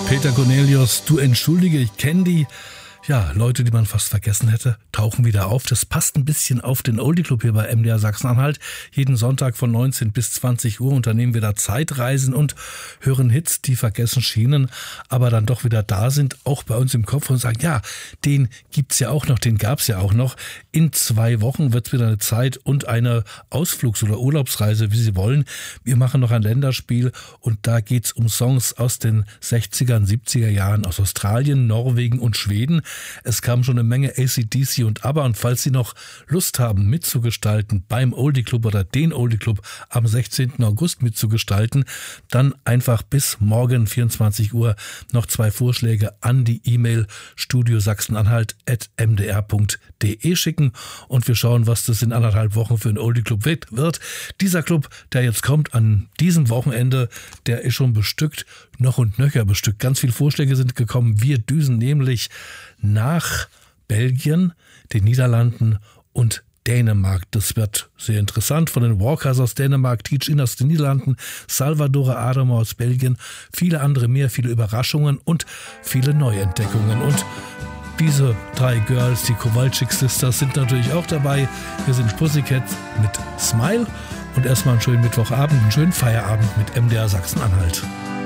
Peter Cornelius, du entschuldige, ich kenne die. Ja, Leute, die man fast vergessen hätte, tauchen wieder auf. Das passt ein bisschen auf den Oldie Club hier bei MDR Sachsen-Anhalt. Jeden Sonntag von 19 bis 20 Uhr unternehmen wir da Zeitreisen und hören Hits, die vergessen schienen, aber dann doch wieder da sind, auch bei uns im Kopf und sagen, ja, den gibt's ja auch noch, den gab's ja auch noch. In 2 Wochen wird's wieder eine Zeit und eine Ausflugs- oder Urlaubsreise, wie Sie wollen. Wir machen noch ein Länderspiel und da geht's um Songs aus den 60er und 70er Jahren aus Australien, Norwegen und Schweden. Es kam schon eine Menge AC/DC und ABBA, und falls Sie noch Lust haben mitzugestalten beim Oldie Club oder den Oldie Club am 16. August mitzugestalten, dann einfach bis morgen 24 Uhr noch 2 Vorschläge an die E-Mail studiosachsenanhalt@mdr.de schicken und wir schauen, was das in 1,5 Wochen für ein Oldie Club wird. Dieser Club, der jetzt kommt an diesem Wochenende, der ist schon bestückt, noch und nöcher bestückt. Ganz viele Vorschläge sind gekommen. Wir düsen nämlich nach Belgien, den Niederlanden und Dänemark. Das wird sehr interessant. Von den Walkers aus Dänemark, Teach In aus den Niederlanden, Salvador Adamo aus Belgien, viele andere mehr, viele Überraschungen und viele Neuentdeckungen. Und diese 3 Girls, die Kowalczyk Sisters, sind natürlich auch dabei. Wir sind Pussycat mit Smile und erstmal einen schönen Mittwochabend, einen schönen Feierabend mit MDR Sachsen-Anhalt.